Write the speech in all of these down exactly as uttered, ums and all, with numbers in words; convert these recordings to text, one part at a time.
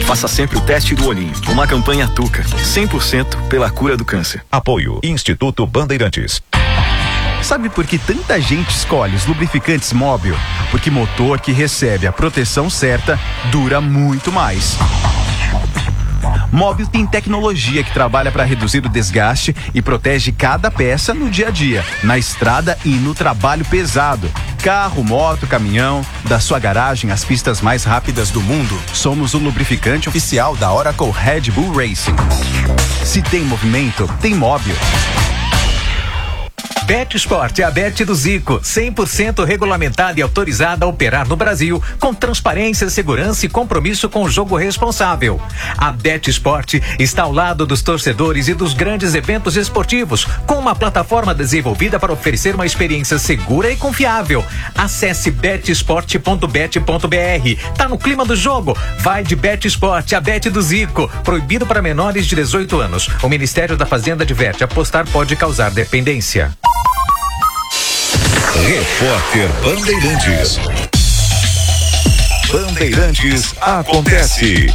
Faça sempre o teste do olhinho. Uma campanha Tuca, cem por cento pela cura do câncer. Apoio Instituto Bandeirantes. Sabe por que tanta gente escolhe os lubrificantes Móbil? Porque motor que recebe a proteção certa dura muito mais. Móbil tem tecnologia que trabalha para reduzir o desgaste e protege cada peça no dia a dia, na estrada e no trabalho pesado. Carro, moto, caminhão, da sua garagem às pistas mais rápidas do mundo, somos o lubrificante oficial da Oracle Red Bull Racing. Se tem movimento, tem Móbil. BetSport é a Bet do Zico, cem por cento regulamentada e autorizada a operar no Brasil, com transparência, segurança e compromisso com o jogo responsável. A BetSport está ao lado dos torcedores e dos grandes eventos esportivos, com uma plataforma desenvolvida para oferecer uma experiência segura e confiável. Acesse bet sport ponto bet ponto b r. Tá no clima do jogo? Vai de BetSport, a Bet do Zico. Proibido para menores de dezoito anos. O Ministério da Fazenda adverte: apostar pode causar dependência. Repórter Bandeirantes. Bandeirantes acontece.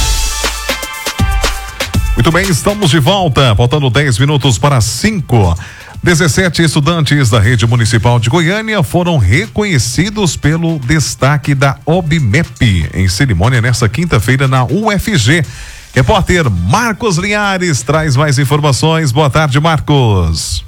Muito bem, estamos de volta, faltando dez minutos para cinco. dezessete estudantes da rede municipal de Goiânia foram reconhecidos pelo destaque da OBMEP em cerimônia nesta quinta-feira na U F G. Repórter Marcos Linhares traz mais informações. Boa tarde, Marcos.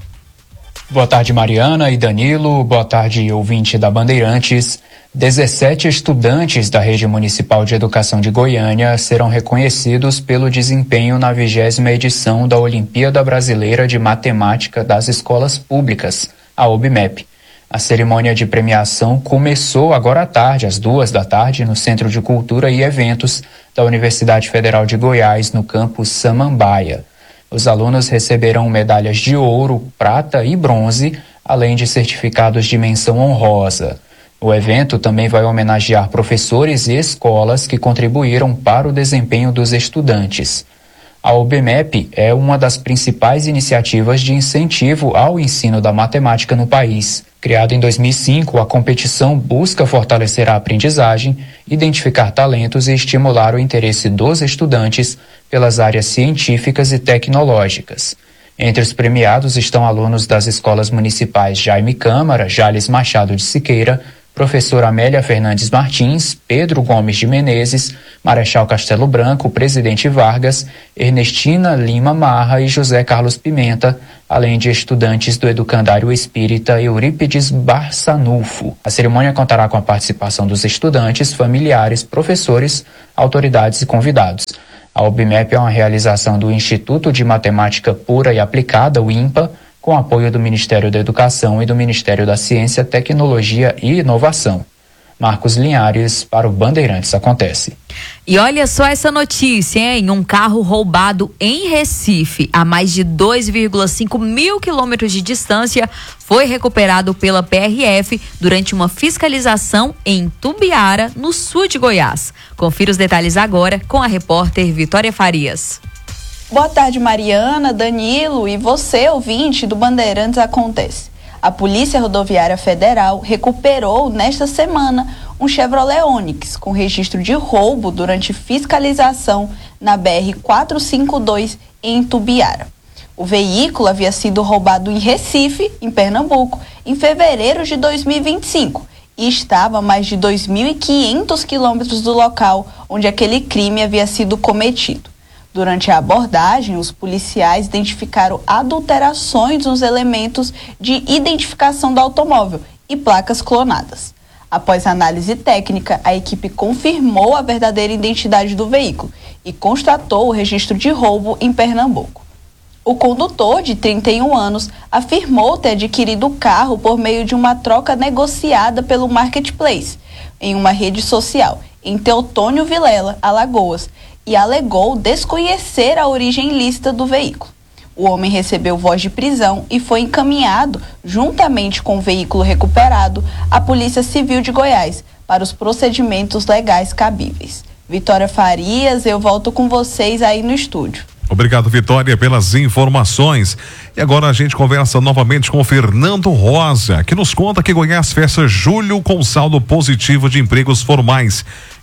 Boa tarde, Mariana e Danilo. Boa tarde, ouvinte da Bandeirantes. dezessete estudantes da Rede Municipal de Educação de Goiânia serão reconhecidos pelo desempenho na vigésima edição da Olimpíada Brasileira de Matemática das Escolas Públicas, a OBMEP. A cerimônia de premiação começou agora à tarde, às duas da tarde, no Centro de Cultura e Eventos da Universidade Federal de Goiás, no campus Samambaia. Os alunos receberão medalhas de ouro, prata e bronze, além de certificados de menção honrosa. O evento também vai homenagear professores e escolas que contribuíram para o desempenho dos estudantes. A OBMEP é uma das principais iniciativas de incentivo ao ensino da matemática no país. Criada em dois mil e cinco, a competição busca fortalecer a aprendizagem, identificar talentos e estimular o interesse dos estudantes pelas áreas científicas e tecnológicas. Entre os premiados estão alunos das escolas municipais Jaime Câmara, Jales Machado de Siqueira, professora Amélia Fernandes Martins, Pedro Gomes de Menezes, Marechal Castelo Branco, Presidente Vargas, Ernestina Lima Marra e José Carlos Pimenta, além de estudantes do Educandário Espírita Eurípides Barçanufo. A cerimônia contará com a participação dos estudantes, familiares, professores, autoridades e convidados. A OBMEP é uma realização do Instituto de Matemática Pura e Aplicada, o INPA, com apoio do Ministério da Educação e do Ministério da Ciência, Tecnologia e Inovação. Marcos Linhares, para o Bandeirantes Acontece. E olha só essa notícia, hein? Um carro roubado em Recife, a mais de dois vírgula cinco mil quilômetros de distância, foi recuperado pela P R F durante uma fiscalização em Tumbiara, no sul de Goiás. Confira os detalhes agora com a repórter Vitória Farias. Boa tarde, Mariana, Danilo e você, ouvinte do Bandeirantes Acontece. A Polícia Rodoviária Federal recuperou nesta semana um Chevrolet Onix com registro de roubo durante fiscalização na B R quatrocentos e cinquenta e dois em Tumbiara. O veículo havia sido roubado em Recife, em Pernambuco, em fevereiro de dois mil e vinte e cinco e estava a mais de dois mil e quinhentos quilômetros do local onde aquele crime havia sido cometido. Durante a abordagem, os policiais identificaram adulterações nos elementos de identificação do automóvel e placas clonadas. Após análise técnica, a equipe confirmou a verdadeira identidade do veículo e constatou o registro de roubo em Pernambuco. O condutor, de trinta e um anos, afirmou ter adquirido o carro por meio de uma troca negociada pelo Marketplace, em uma rede social, em Teotônio Vilela, Alagoas, e alegou desconhecer a origem ilícita do veículo. O homem recebeu voz de prisão e foi encaminhado, juntamente com o veículo recuperado, à Polícia Civil de Goiás para os procedimentos legais cabíveis. Vitória Farias, eu volto com vocês aí no estúdio. Obrigado, Vitória, pelas informações. E agora a gente conversa novamente com o Fernando Rosa, que nos conta que Goiás fecha julho com saldo positivo de empregos formais.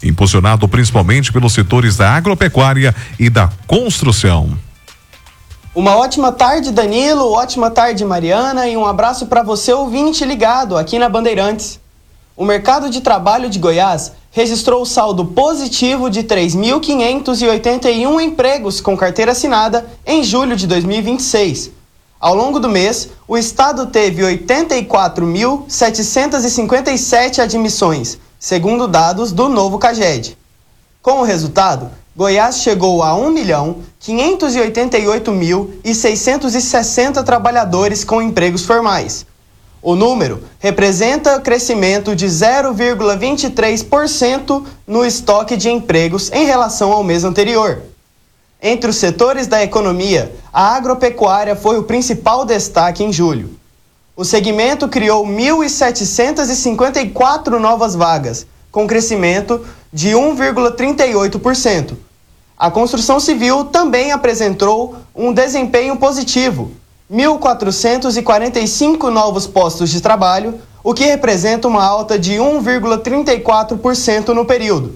impulsionado principalmente pelos setores da agropecuária e da construção. Uma ótima tarde, Danilo, ótima tarde, Mariana, e um abraço para você, ouvinte ligado aqui na Bandeirantes. O mercado de trabalho de Goiás registrou saldo positivo de três mil quinhentos e oitenta e um empregos com carteira assinada em julho de dois mil e vinte e seis. Ao longo do mês, o estado teve oitenta e quatro mil setecentos e cinquenta e sete admissões, segundo dados do novo CAGED. Com o resultado, Goiás chegou a um milhão quinhentos e oitenta e oito mil e seiscentos e sessenta trabalhadores com empregos formais. O número representa crescimento de zero vírgula vinte e três por cento no estoque de empregos em relação ao mês anterior. Entre os setores da economia, a agropecuária foi o principal destaque em julho. O segmento criou mil setecentos e cinquenta e quatro novas vagas, com crescimento de um vírgula trinta e oito por cento. A construção civil também apresentou um desempenho positivo, mil quatrocentos e quarenta e cinco novos postos de trabalho, o que representa uma alta de um vírgula trinta e quatro por cento no período.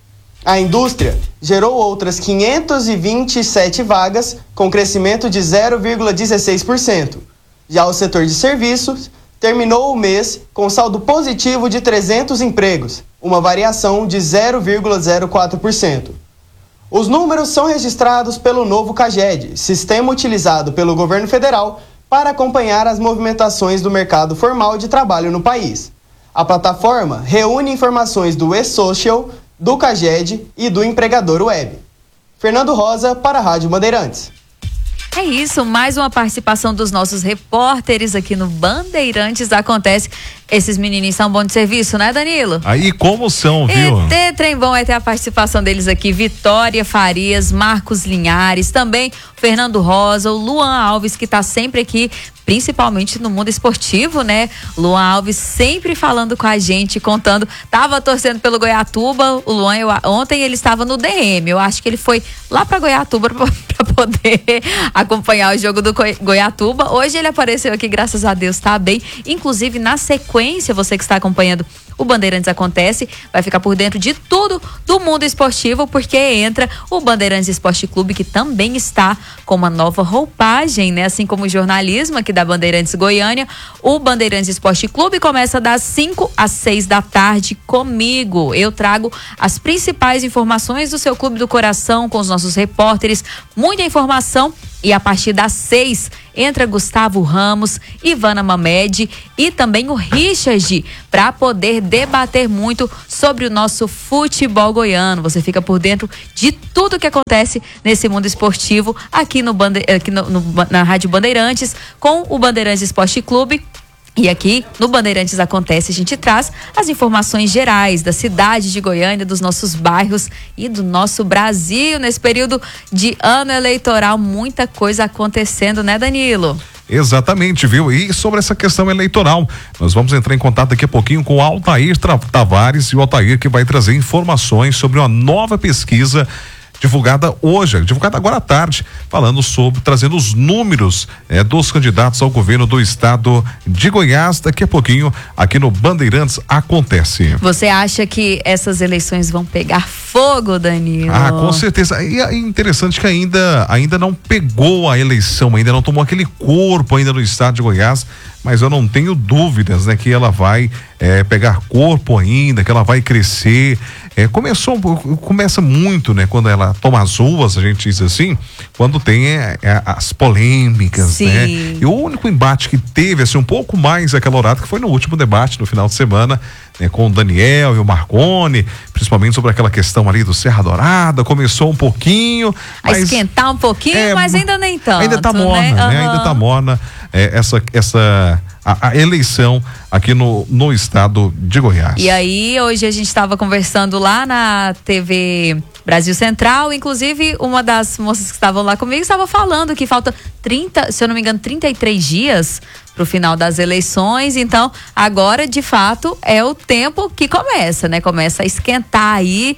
A indústria gerou outras quinhentas e vinte e sete vagas, com crescimento de zero vírgula dezesseis por cento. Já o setor de serviços terminou o mês com saldo positivo de trezentos empregos, uma variação de zero vírgula zero quatro por cento. Os números são registrados pelo novo CAGED, sistema utilizado pelo governo federal para acompanhar as movimentações do mercado formal de trabalho no país. A plataforma reúne informações do e-Social, do CAGED e do empregador web. Fernando Rosa para a Rádio Bandeirantes. É isso, mais uma participação dos nossos repórteres aqui no Bandeirantes Acontece. Esses menininhos são bons de serviço, né, Danilo? Aí como são, viu? E ter trem bom é ter a participação deles aqui, Vitória Farias, Marcos Linhares, também Fernando Rosa, o Luan Alves, que tá sempre aqui, principalmente no mundo esportivo, né? Luan Alves sempre falando com a gente, contando, tava torcendo pelo Goiatuba, o Luan, eu, ontem ele estava no D M, eu acho que ele foi lá pra Goiatuba pra, pra poder acompanhar o jogo do Goiatuba. Hoje ele apareceu aqui, graças a Deus, tá bem, inclusive na sequência, você que está acompanhando o Bandeirantes Acontece, vai ficar por dentro de tudo do mundo esportivo, porque entra o Bandeirantes Esporte Clube, que também está com uma nova roupagem, né? Assim como o jornalismo aqui da Bandeirantes Goiânia, o Bandeirantes Esporte Clube começa das cinco às seis da tarde comigo. Eu trago as principais informações do seu clube do coração com os nossos repórteres, muita informação. E a partir das seis entra Gustavo Ramos, Ivana Mamed e também o Richard para poder debater muito sobre o nosso futebol goiano. Você fica por dentro de tudo que acontece nesse mundo esportivo aqui, no, Bande... aqui no, no, na Rádio Bandeirantes com o Bandeirantes Esporte Clube. E aqui no Bandeirantes Acontece, a gente traz as informações gerais da cidade de Goiânia, dos nossos bairros e do nosso Brasil nesse período de ano eleitoral. Muita coisa acontecendo, né, Danilo? Exatamente, viu? E sobre essa questão eleitoral, nós vamos entrar em contato daqui a pouquinho com o Altair Tavares, e o Altair que vai trazer informações sobre uma nova pesquisa divulgada hoje, divulgada agora à tarde, falando sobre, trazendo os números é, dos candidatos ao governo do estado de Goiás. Daqui a pouquinho, aqui no Bandeirantes Acontece. Você acha que essas eleições vão pegar fogo, Danilo? Ah, com certeza. E é interessante que ainda, ainda não pegou a eleição, ainda não tomou aquele corpo ainda no estado de Goiás, mas eu não tenho dúvidas, né, que ela vai é, pegar corpo ainda, que ela vai crescer. É, começou, começa muito, né, quando ela toma as ruas, a gente diz assim, quando tem é, é, as polêmicas, Sim. né? E o único embate que teve, assim, um pouco mais acalorado, que foi no último debate, no final de semana, né, com o Daniel e o Marconi, principalmente sobre aquela questão ali do Serra Dourada, começou um pouquinho. A esquentar um pouquinho, é, mas ainda nem tanto. Ainda tá morna, né? né? Uhum. Ainda tá morna é, essa, essa a, a eleição aqui no, no estado de Goiás. E aí, hoje a gente estava conversando lá na T V Brasil Central, inclusive uma das moças que estavam lá comigo estava falando que falta trinta, se eu não me engano, trinta e três dias pro final das eleições. Então, agora, de fato, é o tempo que começa, né? Começa a esquentar aí.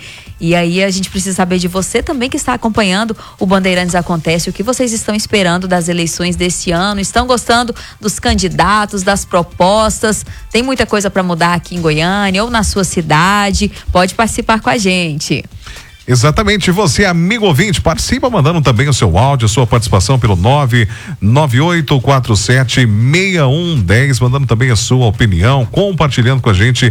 E aí a gente precisa saber de você também que está acompanhando o Bandeirantes Acontece, o que vocês estão esperando das eleições desse ano, estão gostando dos candidatos, das propostas, tem muita coisa para mudar aqui em Goiânia ou na sua cidade, pode participar com a gente. Exatamente, você amigo ouvinte, participa mandando também o seu áudio, a sua participação pelo nove nove oito quatro sete seis um um zero, mandando também a sua opinião, compartilhando com a gente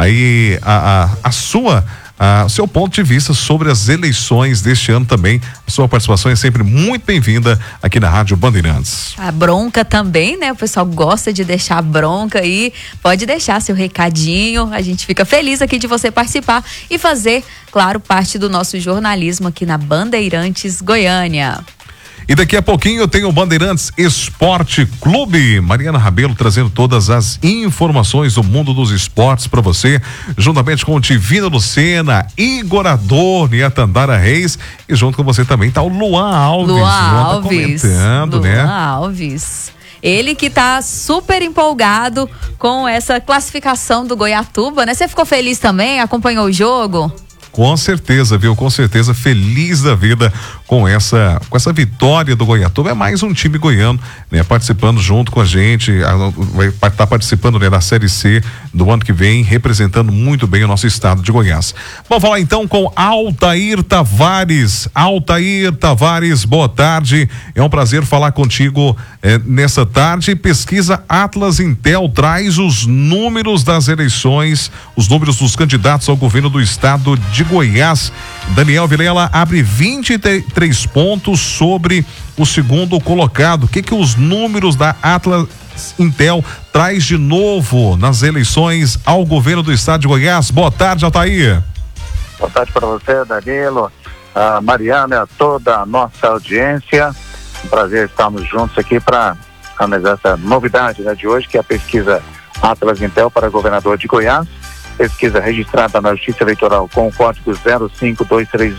aí a, a, a sua o seu ponto de vista sobre as eleições deste ano também. A sua participação é sempre muito bem-vinda aqui na Rádio Bandeirantes. A bronca também, né? O pessoal gosta de deixar a bronca aí. Pode deixar seu recadinho. A gente fica feliz aqui de você participar e fazer, claro, parte do nosso jornalismo aqui na Bandeirantes Goiânia. E daqui a pouquinho tem o Bandeirantes Esporte Clube. Mariana Rabelo trazendo todas as informações do mundo dos esportes para você, juntamente com o Divina Lucena, Igor Adorno e a Tandara Reis. E junto com você também tá o Luan Alves. Luan Luan Alves. Tá comentando, Luan né? Alves. Ele que tá super empolgado com essa classificação do Goiatuba, né? Você ficou feliz também? Acompanhou o jogo? Com certeza, viu? Com certeza, feliz da vida com essa, com essa vitória do Goiatuba. É mais um time goiano, né? Participando junto com a gente, a, vai estar tá participando, né, da Série C do ano que vem, representando muito bem o nosso estado de Goiás. Vamos falar então com Altair Tavares. Altair Tavares, boa tarde. É um prazer falar contigo eh, nessa tarde. Pesquisa Atlas Intel traz os números das eleições, os números dos candidatos ao governo do estado de Goiás. Daniel Vilela abre vinte e três pontos sobre o segundo colocado. O que que os números da Atlas Intel traz de novo nas eleições ao governo do estado de Goiás? Boa tarde, Altair. Boa tarde para você, Danilo, a Mariana, toda a nossa audiência. Um prazer estarmos juntos aqui para analisar essa novidade, né, de hoje, que é a pesquisa Atlas Intel para governador de Goiás. Pesquisa registrada na Justiça Eleitoral com o código zero cinco dois três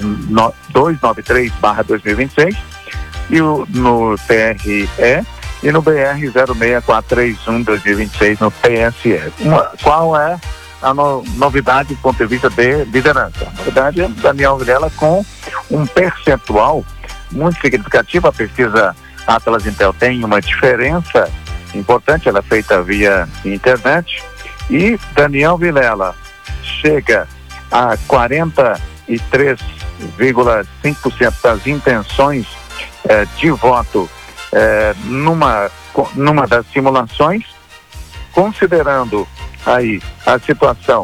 nove três barra dois mil e vinte e seis e o, no P R E e no B R zero seis quatro três um barra dois mil e vinte e seis no P S E. Uma, qual é a no, novidade do ponto de vista de liderança? A novidade é Daniel Vilela com um percentual muito significativo. A pesquisa Atlas Intel tem uma diferença importante, ela é feita via internet. E Daniel Vilela chega a quarenta e três vírgula cinco por cento das intenções eh, de voto eh, numa, numa das simulações, considerando aí a situação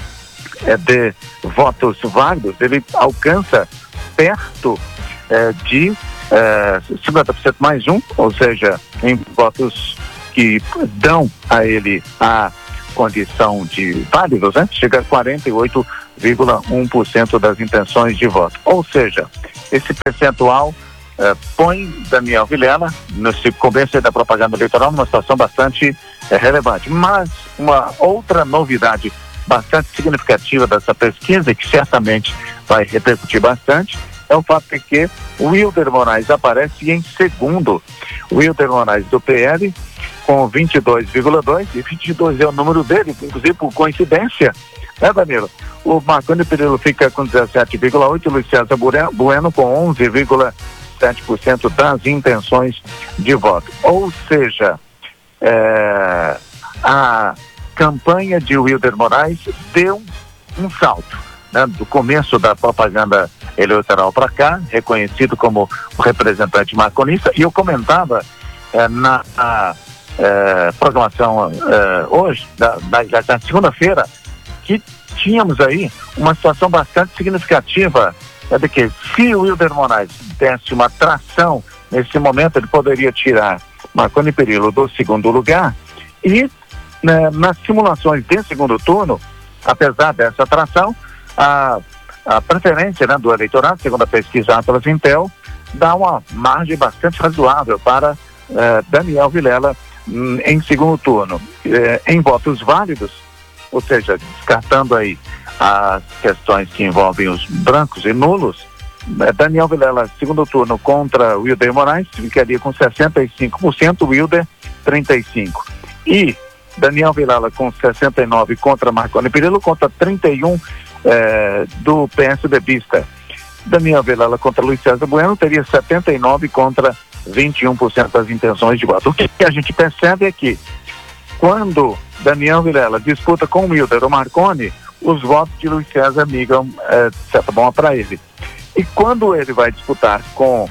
eh, de votos válidos, ele alcança perto eh, de eh, cinquenta por cento mais um, ou seja, em votos que dão a ele a condição de válidos, né? Chega a quarenta e oito vírgula um por cento das intenções de voto. Ou seja, esse percentual eh, põe Daniel Vilela, no começo da propaganda eleitoral, numa situação bastante eh, relevante. Mas uma outra novidade bastante significativa dessa pesquisa, que certamente vai repercutir bastante, é o fato de que o Wilder Moraes aparece em segundo. O Wilder Moraes do P L com vinte e dois vírgula dois, e vinte e dois é o número dele, inclusive por coincidência, né, Danilo? O Marconi Perillo fica com dezessete vírgula oito, Luiz César Bueno com onze vírgula sete por cento das intenções de voto. Ou seja, é, a campanha de Wilder Moraes deu um salto, né, do começo da propaganda eleitoral para cá, reconhecido como o representante marconista, e eu comentava é, na a, é, programação é, hoje, da, da, da segunda-feira, que tínhamos aí uma situação bastante significativa, é de que se o Wilder Moraes desse uma tração nesse momento, ele poderia tirar Marconi Perillo do segundo lugar, e né, nas simulações de segundo turno, apesar dessa tração, a, a preferência, né, do eleitorado, segundo a pesquisa Atlas Intel, dá uma margem bastante razoável para eh, Daniel Vilela hum, em segundo turno. Eh, em votos válidos, ou seja, descartando aí as questões que envolvem os brancos e nulos, eh, Daniel Vilela, segundo turno contra Wilder Moraes, ficaria com sessenta e cinco por cento, Wilder trinta e cinco por cento. E Daniel Vilela com sessenta e nove por cento contra Marconi Perillo, contra trinta e um por cento é, do PSDBista. Daniel Vilela contra Luiz César Bueno teria setenta e nove contra vinte e um por cento das intenções de voto. O que a gente percebe é que quando Daniel Vilela disputa com o Wilder ou Marconi, os votos de Luiz César migram, é, de certa forma, para ele. E quando ele vai disputar com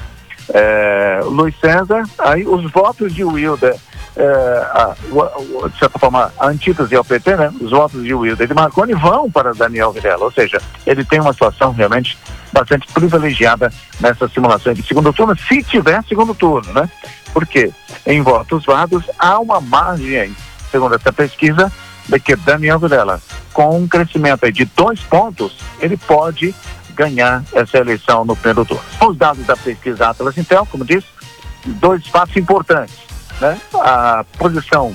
é, Luiz César, aí os votos de Wilder, é, a, a, de certa forma, a antítese ao P T, né? Os votos de Wilder e de Marconi vão para Daniel Vilela, ou seja, ele tem uma situação realmente bastante privilegiada nessa simulação de segundo turno, se tiver segundo turno, né? Porque em votos válidos há uma margem, segundo essa pesquisa, de que Daniel Vilela, com um crescimento aí de dois pontos, ele pode ganhar essa eleição no primeiro turno. Os dados da pesquisa Atlas Intel, como disse, dois fatos importantes, né? A posição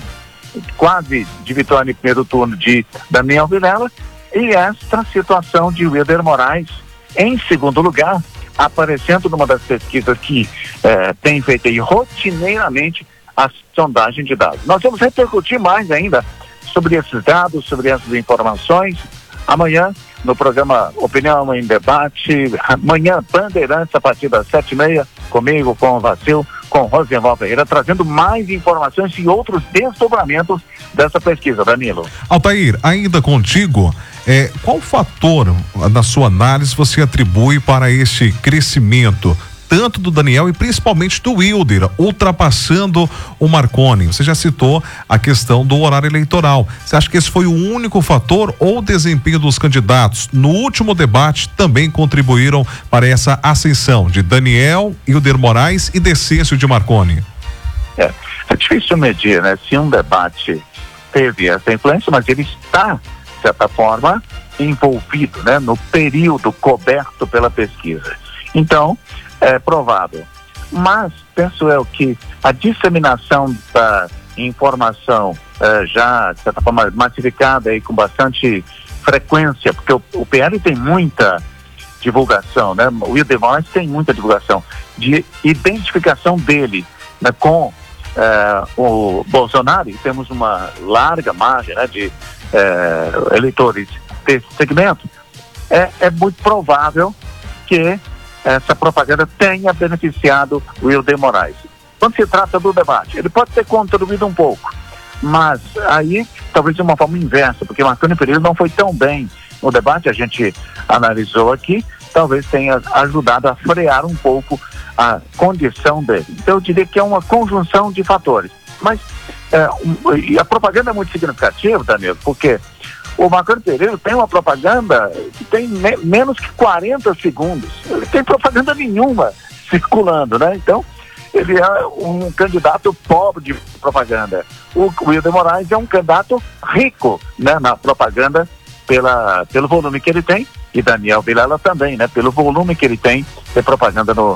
quase de vitória no primeiro turno de Daniel Vilela e esta situação de Wilder Moraes em segundo lugar, aparecendo numa das pesquisas que eh, tem feito aí rotineiramente a sondagem de dados. Nós vamos repercutir mais ainda sobre esses dados, sobre essas informações, amanhã no programa Opinião em Debate, amanhã Bandeirantes a partir das sete e meia, comigo, com o Vacil, com o Rosenval Ferreira, trazendo mais informações e outros desdobramentos dessa pesquisa, Danilo. Altair, ainda contigo, é, qual fator, na sua análise, você atribui para este crescimento, tanto do Daniel e principalmente do Wilder, ultrapassando o Marconi? Você já citou a questão do horário eleitoral. Você acha que esse foi o único fator ou o desempenho dos candidatos no último debate também contribuíram para essa ascensão de Daniel, Wilder Moraes e descenso de Marconi? É, é difícil medir, né? Se um debate teve essa influência, mas ele está, de certa forma, envolvido, né? No período coberto pela pesquisa. Então, é provável. Mas penso eu que a disseminação da informação eh, já, de certa forma, massificada e com bastante frequência, porque o, o P L tem muita divulgação, né? O Wilder Moraes tem muita divulgação de identificação dele, né, com eh, o Bolsonaro, e temos uma larga margem, né, de eh, eleitores desse segmento. É, é muito provável que essa propaganda tenha beneficiado o Wilder Moraes. Quando se trata do debate, ele pode ter contribuído um pouco, mas aí talvez de uma forma inversa, porque Marconi Pereira não foi tão bem no debate, a gente analisou aqui, talvez tenha ajudado a frear um pouco a condição dele. Então eu diria que é uma conjunção de fatores. Mas é, um, e a propaganda é muito significativa, Danilo, porque o Marconi Pereira tem uma propaganda que tem me menos que quarenta segundos. Ele tem propaganda nenhuma circulando, né? Então, ele é um candidato pobre de propaganda. O Wilder Moraes é um candidato rico, né, na propaganda, pela, pelo volume que ele tem, e Daniel Vilela também, né, pelo volume que ele tem de propaganda no,